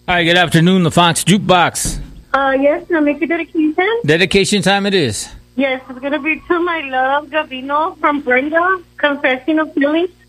Hi, good afternoon, the Fox Jukebox. Yes, can I make a dedication? Dedication time it is. Yes, it's going to be to my love, Gavino, from Brenda, Confessing of Feelings.